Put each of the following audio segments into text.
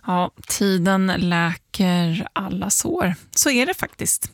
Ja, tiden läker alla sår. Så är det faktiskt.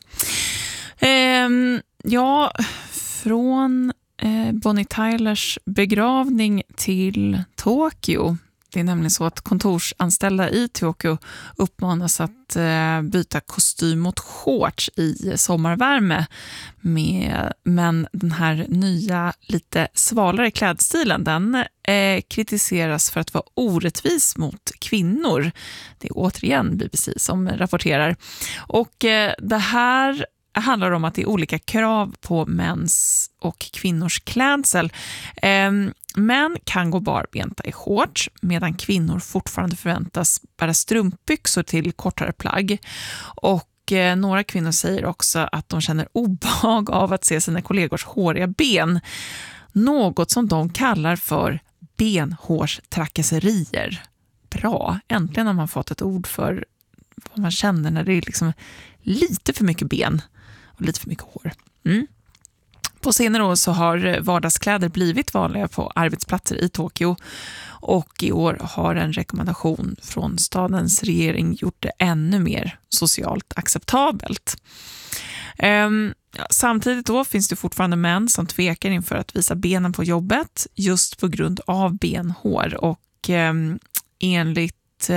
Från Bonnie Tylers begravning till Tokyo. Det är nämligen så att kontorsanställda i Tokyo uppmanas att byta kostym mot shorts i sommarvärme. Men den här nya, lite svalare klädstilen, den kritiseras för att vara orättvis mot kvinnor. Det är återigen BBC som rapporterar. Och det här handlar om att det är olika krav på mäns och kvinnors klädsel. Män kan gå barbenta i shorts medan kvinnor fortfarande förväntas bära strumpbyxor till kortare plagg. Och några kvinnor säger också att de känner obehag av att se sina kollegors håriga ben. Något som de kallar för benhårstrakasserier. Bra, äntligen har man fått ett ord för vad man känner när det är liksom lite för mycket ben och lite för mycket hår. På senare år så har vardagskläder blivit vanliga på arbetsplatser i Tokyo, och i år har en rekommendation från stadens regering gjort det ännu mer socialt acceptabelt. Samtidigt då finns det fortfarande män som tvekar inför att visa benen på jobbet just på grund av benhår, och enligt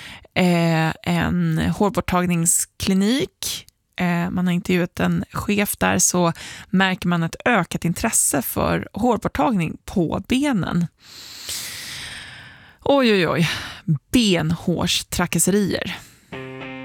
en hårborttagningsklinik, man har intervjuat en chef där, så märker man ett ökat intresse för hårborttagning på benen. Oj, benhårstrakasserier.